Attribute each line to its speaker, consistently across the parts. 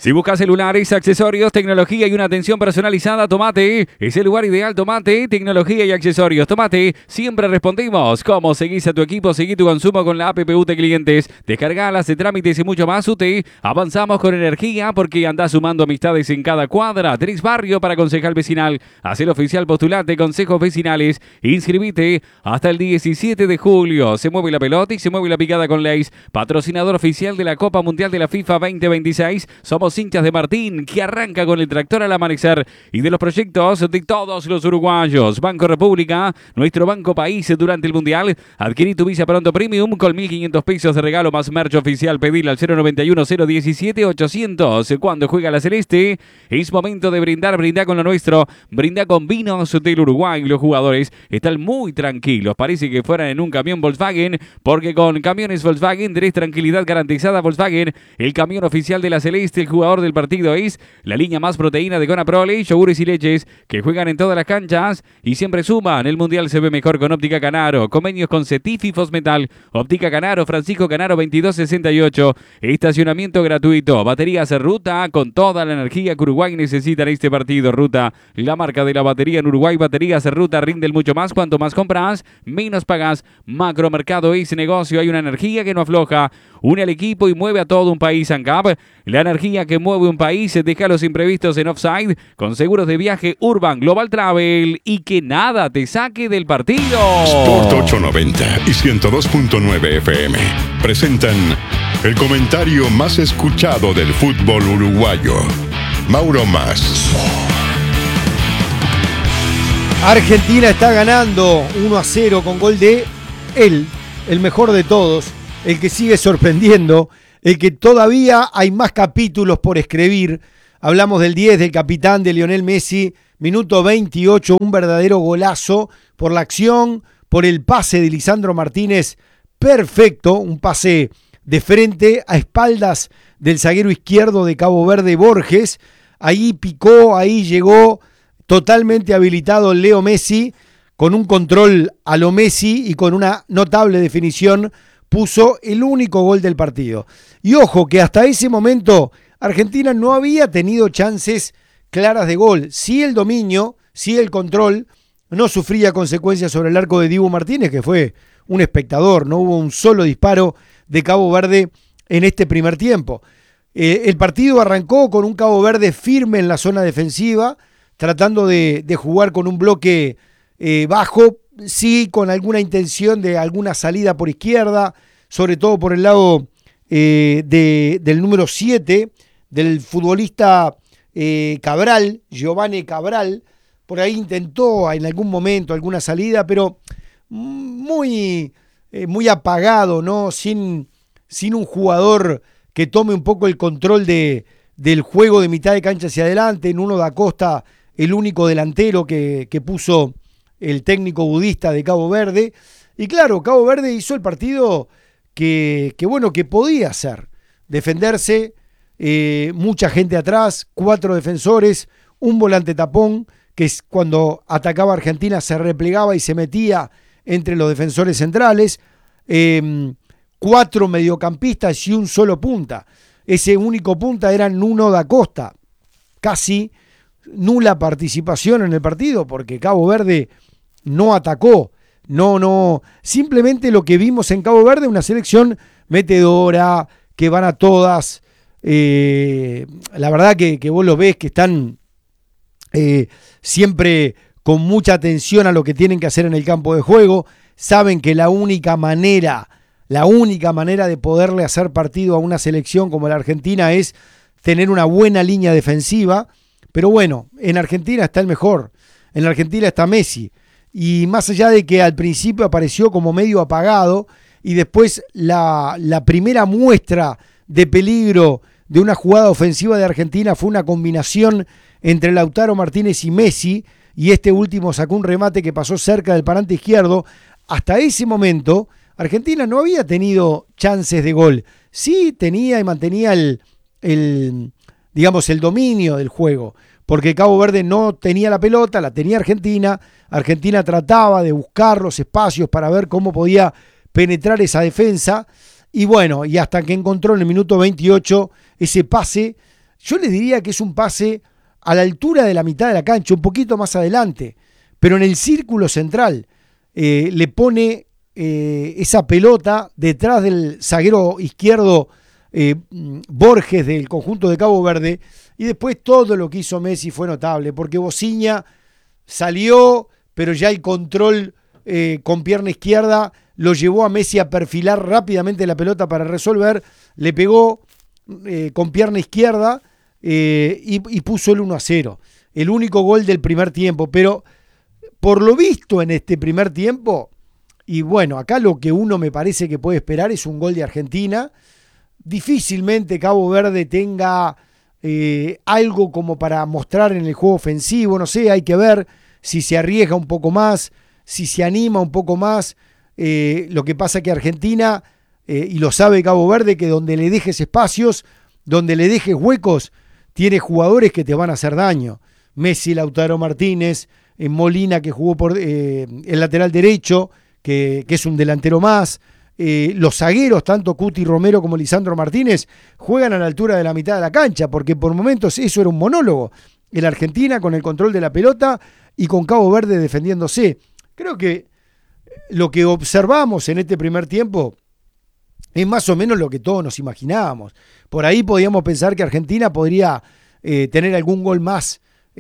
Speaker 1: Si buscas celulares, accesorios, tecnología y una atención personalizada, Tomate es el lugar ideal. Tomate, tecnología y accesorios. Tomate, siempre respondimos. ¿Cómo seguís a tu equipo? Seguí tu consumo con la app UT Clientes. Descargalas de trámites y mucho más. UT, avanzamos con energía porque andás sumando amistades en cada cuadra. Tenés barrio para concejal vecinal. Haz el oficial postulante consejos vecinales. Inscribite hasta el 17 de julio. Se mueve la pelota y se mueve la picada con Leis. Patrocinador oficial de la Copa Mundial de la FIFA 2026. Somos hinchas de Martín, que arranca con el tractor al amanecer, y de los proyectos de todos los uruguayos. Banco República, nuestro banco país durante el Mundial. Adquirí tu Visa Pronto Premium con 1.500 pesos de regalo más merch oficial. Pedile al 091-017-800. Cuando juega la Celeste, es momento de brindar. Brinda con lo nuestro. Brinda con vinos del Uruguay. Los jugadores están muy tranquilos. Parece que fueran en un camión Volkswagen, porque con camiones Volkswagen tenés tranquilidad garantizada. Volkswagen, el camión oficial de la Celeste. El jugador del partido es la línea más proteína de Conaprole, yogures y leches que juegan en todas las canchas y siempre suman. El Mundial se ve mejor con Óptica Canaro. Convenios con Cetif y Fosmetal. Óptica Canaro, Francisco Canaro 2268. Estacionamiento gratuito. Baterías Ruta, con toda la energía que Uruguay necesita en este partido. Ruta, la marca de la batería en Uruguay. Baterías Ruta rinden mucho más. Cuanto más compras, menos pagas. Macromercado es negocio. Hay una energía que no afloja. Une al equipo y mueve a todo un país. ANCAP, la energía que mueve un país. Deja los imprevistos en Offside con seguros de viaje Urban Global Travel y que nada te saque del partido.
Speaker 2: Sport 890 y 102.9 FM presentan el comentario más escuchado del fútbol uruguayo. Mauro Mas.
Speaker 3: Argentina está ganando 1-0 con gol de él, el mejor de todos, el que sigue sorprendiendo, el que todavía hay más capítulos por escribir. Hablamos del 10, del capitán de Lionel Messi, minuto 28, un verdadero golazo por la acción, por el pase de Lisandro Martínez, perfecto, un pase de frente a espaldas del zaguero izquierdo de Cabo Verde, Borges. Ahí picó, ahí llegó totalmente habilitado Leo Messi, con un control a lo Messi y con una notable definición puso el único gol del partido. Y ojo que hasta ese momento Argentina no había tenido chances claras de gol. Sí el dominio, sí el control, no sufría consecuencias sobre el arco de Dibu Martínez, que fue un espectador. No hubo un solo disparo de Cabo Verde en este primer tiempo. El partido arrancó con un Cabo Verde firme en la zona defensiva, tratando de jugar con un bloque bajo, sí, con alguna intención de alguna salida por izquierda, sobre todo por el lado del número 7, del futbolista Cabral, Giovanni Cabral. Por ahí intentó en algún momento alguna salida, pero muy apagado, ¿no? Sin un jugador que tome un poco el control del juego de mitad de cancha hacia adelante. Nuno da Costa, el único delantero que puso el técnico budista de Cabo Verde. Y claro, Cabo Verde hizo el partido que podía hacer. Defenderse, mucha gente atrás, 4 defensores, un volante tapón, que es cuando atacaba Argentina se replegaba y se metía entre los defensores centrales, 4 mediocampistas y un solo punta. Ese único punta era Nuno da Costa. Casi nula participación en el partido porque Cabo Verde no atacó. No, simplemente lo que vimos en Cabo Verde, una selección metedora, que van a todas. La verdad que vos lo ves que están siempre con mucha atención a lo que tienen que hacer en el campo de juego. Saben que la única manera de poderle hacer partido a una selección como la Argentina es tener una buena línea defensiva. Pero bueno, en Argentina está el mejor. En Argentina está Messi. Y más allá de que al principio apareció como medio apagado y después la primera muestra de peligro de una jugada ofensiva de Argentina fue una combinación entre Lautaro Martínez y Messi, y este último sacó un remate que pasó cerca del parante izquierdo. Hasta ese momento Argentina no había tenido chances de gol. Sí tenía y mantenía el dominio del juego, porque Cabo Verde no tenía la pelota, la tenía Argentina. Argentina trataba de buscar los espacios para ver cómo podía penetrar esa defensa, y bueno, y hasta que encontró en el minuto 28 ese pase yo le diría que es un pase a la altura de la mitad de la cancha, un poquito más adelante, pero en el círculo central. Le pone esa pelota detrás del zaguero izquierdo Borges del conjunto de Cabo Verde, y después todo lo que hizo Messi fue notable, porque Bociña salió, pero ya el control con pierna izquierda lo llevó a Messi a perfilar rápidamente la pelota para resolver, le pegó con pierna izquierda y puso el 1-0, el único gol del primer tiempo. Pero por lo visto en este primer tiempo, y bueno, acá lo que uno me parece que puede esperar es un gol de Argentina. Difícilmente Cabo Verde tenga algo como para mostrar en el juego ofensivo, no sé, hay que ver si se arriesga un poco más, si se anima un poco más. Lo que pasa que Argentina, y lo sabe Cabo Verde, que donde le dejes espacios, donde le dejes huecos, tiene jugadores que te van a hacer daño. Messi, Lautaro Martínez, Molina, que jugó por el lateral derecho, que es un delantero más. Los zagueros, tanto Cuti Romero como Lisandro Martínez, juegan a la altura de la mitad de la cancha, porque por momentos eso era un monólogo. El Argentina con el control de la pelota y con Cabo Verde defendiéndose. Creo que lo que observamos en este primer tiempo es más o menos lo que todos nos imaginábamos. Por ahí podíamos pensar que Argentina podría tener algún gol más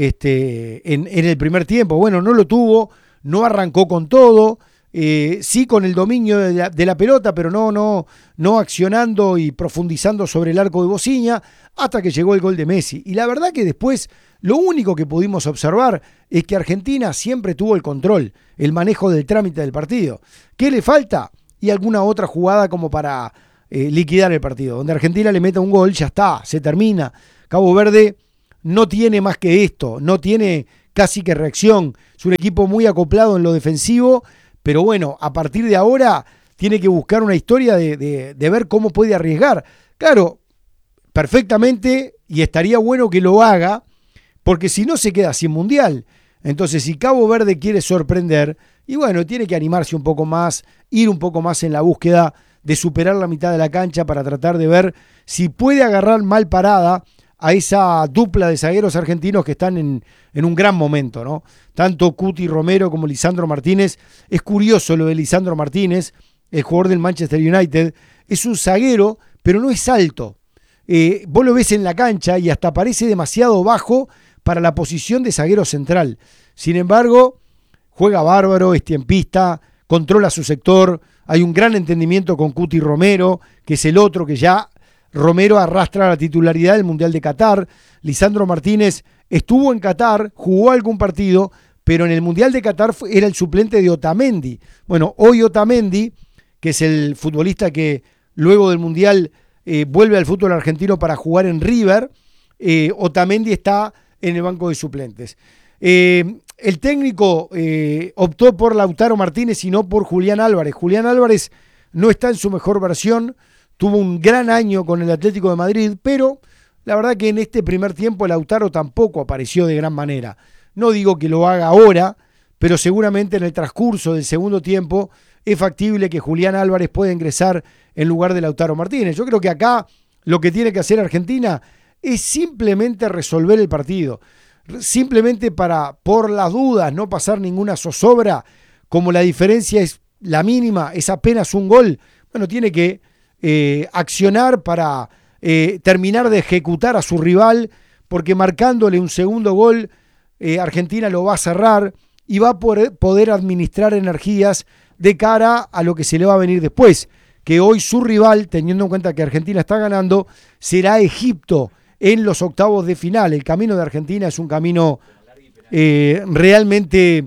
Speaker 3: en el primer tiempo. Bueno, no lo tuvo, no arrancó con todo, sí con el dominio de la pelota, pero no accionando y profundizando sobre el arco de Bociña, hasta que llegó el gol de Messi. Y la verdad que después lo único que pudimos observar es que Argentina siempre tuvo el control, el manejo del trámite del partido. ¿Qué le falta? Y alguna otra jugada como para liquidar el partido. Donde Argentina le meta un gol, ya está, se termina. Cabo Verde no tiene más que esto, no tiene casi que reacción. Es un equipo muy acoplado en lo defensivo, pero bueno, a partir de ahora tiene que buscar una historia de ver cómo puede arriesgar. Claro, perfectamente, y estaría bueno que lo haga, porque si no se queda sin mundial. Entonces, si Cabo Verde quiere sorprender, y bueno, tiene que animarse un poco más, ir un poco más en la búsqueda de superar la mitad de la cancha para tratar de ver si puede agarrar mal parada a esa dupla de zagueros argentinos que están en un gran momento, ¿no? Tanto Cuti Romero como Lisandro Martínez. Es curioso lo de Lisandro Martínez, el jugador del Manchester United. Es un zaguero, pero no es alto. Vos lo ves en la cancha y hasta parece demasiado bajo para la posición de zaguero central. Sin embargo, juega bárbaro, es tiempista, controla su sector. Hay un gran entendimiento con Cuti Romero, que es el otro que ya Romero arrastra la titularidad del Mundial de Qatar. Lisandro Martínez estuvo en Qatar, jugó algún partido, pero en el Mundial de Qatar era el suplente de Otamendi. Bueno, hoy Otamendi, que es el futbolista que luego del Mundial vuelve al fútbol argentino para jugar en River, Otamendi está en el banco de suplentes. El técnico optó por Lautaro Martínez y no por Julián Álvarez. Julián Álvarez no está en su mejor versión, tuvo un gran año con el Atlético de Madrid, pero la verdad que en este primer tiempo Lautaro tampoco apareció de gran manera. No digo que lo haga ahora, pero seguramente en el transcurso del segundo tiempo es factible que Julián Álvarez pueda ingresar en lugar de Lautaro Martínez. Yo creo que acá lo que tiene que hacer Argentina es simplemente resolver el partido. Simplemente para, por las dudas, no pasar ninguna zozobra, como la diferencia es la mínima, es apenas un gol. Bueno, tiene que accionar para terminar de ejecutar a su rival, porque marcándole un segundo gol, Argentina lo va a cerrar y va a poder administrar energías de cara a lo que se le va a venir después, que hoy su rival, teniendo en cuenta que Argentina está ganando, será Egipto en los octavos de final. El camino de Argentina es un camino realmente,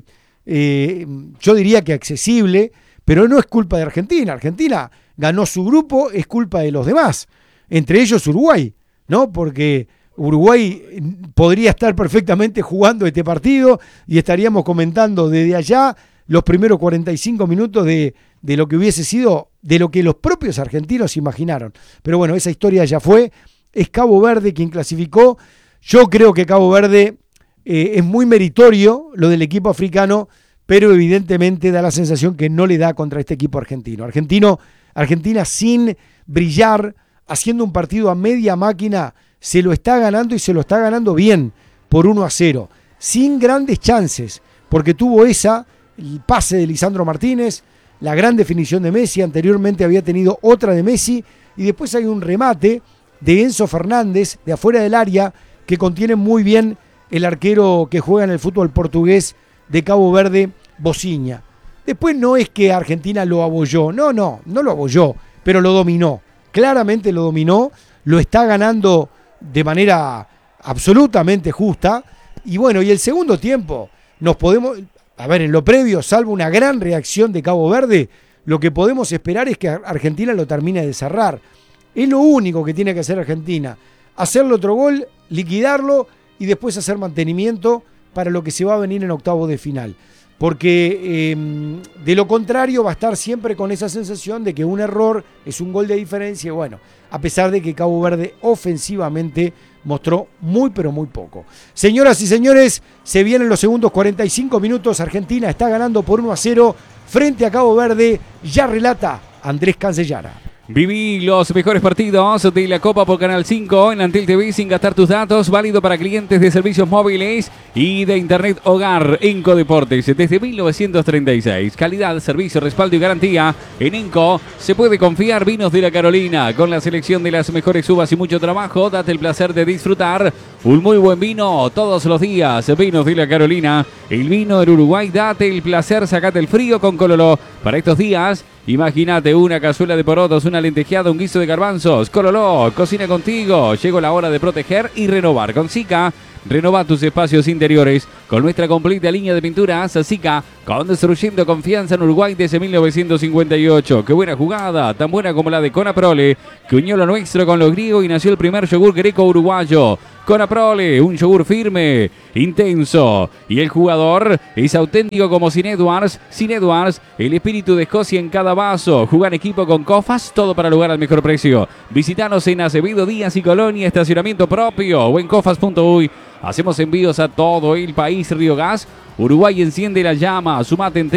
Speaker 3: yo diría que accesible, pero no es culpa de Argentina. Argentina ganó su grupo, es culpa de los demás, entre ellos Uruguay, ¿no? Porque Uruguay podría estar perfectamente jugando este partido y estaríamos comentando desde allá los primeros 45 minutos de lo que hubiese sido, de lo que los propios argentinos imaginaron. Pero bueno, esa historia ya fue. Es Cabo Verde quien clasificó. Yo creo que Cabo Verde es muy meritorio lo del equipo africano, pero evidentemente da la sensación que no le da contra este equipo argentino. Argentina sin brillar, haciendo un partido a media máquina, se lo está ganando y se lo está ganando bien por 1-0, sin grandes chances, porque tuvo el pase de Lisandro Martínez, la gran definición de Messi, anteriormente había tenido otra de Messi, y después hay un remate de Enzo Fernández de afuera del área que contiene muy bien el arquero que juega en el fútbol portugués de Cabo Verde, Bociña. Después no es que Argentina lo abolló, no lo abolló, pero lo dominó, claramente lo dominó, lo está ganando de manera absolutamente justa, y bueno, y el segundo tiempo nos podemos, en lo previo, salvo una gran reacción de Cabo Verde, lo que podemos esperar es que Argentina lo termine de cerrar. Es lo único que tiene que hacer Argentina, hacerle otro gol, liquidarlo y después hacer mantenimiento para lo que se va a venir en octavos de final. Porque de lo contrario va a estar siempre con esa sensación de que un error es un gol de diferencia. Bueno, a pesar de que Cabo Verde ofensivamente mostró muy pero muy poco. Señoras y señores, se vienen los segundos 45 minutos. Argentina está ganando por 1-0 frente a Cabo Verde. Ya relata Andrés Cancellara.
Speaker 1: Viví los mejores partidos de la Copa por Canal 5 en Antel TV sin gastar tus datos. Válido para clientes de servicios móviles y de internet hogar. Enco Deportes desde 1936. Calidad, servicio, respaldo y garantía. En Enco se puede confiar. Vinos de la Carolina con la selección de las mejores uvas y mucho trabajo. Date el placer de disfrutar un muy buen vino todos los días. Vinos de la Carolina. El vino del Uruguay. Date el placer, sacate el frío con Cololo. Para estos días, imagínate una cazuela de porotos, una lentejeada, un guiso de garbanzos. Cololo, cocina contigo. Llegó la hora de proteger y renovar. Con Sika, renova tus espacios interiores con nuestra completa línea de pinturas. Sika, construyendo confianza en Uruguay desde 1958. Qué buena jugada, tan buena como la de Conaprole, que unió lo nuestro con lo griego y nació el primer yogur greco uruguayo. Conaprole, un yogur firme, intenso, y el jugador es auténtico como Sin Edwards. Sin Edwards, el espíritu de Escocia en cada vaso. Jugar en equipo con Cofas, todo para lograr al mejor precio. Visítanos en Acevedo, Díaz y Colonia, estacionamiento propio o en cofas.uy. Hacemos envíos a todo el país. Río Gas, Uruguay enciende la llama. Sumate en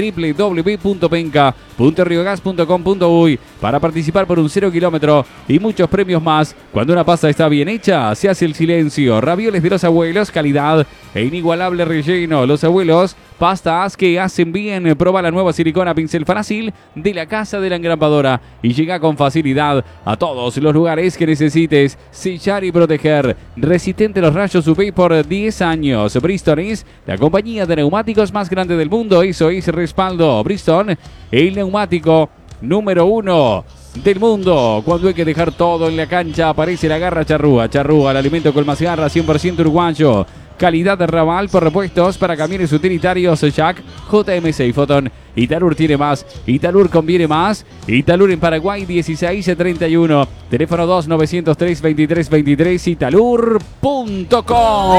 Speaker 1: www.penca.riogas.com.uy para participar por un 0 kilómetro y muchos premios más. Cuando una pasta está bien hecha, se hace el silencio. Ravioles de los abuelos, calidad e inigualable relleno. Los abuelos, pastas que hacen bien. Proba la nueva silicona pincel fácil de la Casa de la Engrampadora y llega con facilidad a todos los lugares que necesites. Sellar y proteger. Resistente a los rayos UV por 10 años. Bristol es la compañía de neumáticos más grande del mundo. Eso es respaldo. Bristol, el neumático número 1 del mundo. Cuando hay que dejar todo en la cancha, aparece la garra Charrúa. Charrúa, el alimento con más garra, 100% uruguayo. Calidad de Raval por repuestos para camiones utilitarios Jack, JMC y Foton. Italur tiene más, Italur conviene más. Italur en Paraguay 1631. Teléfono 2903-2323, italur.com.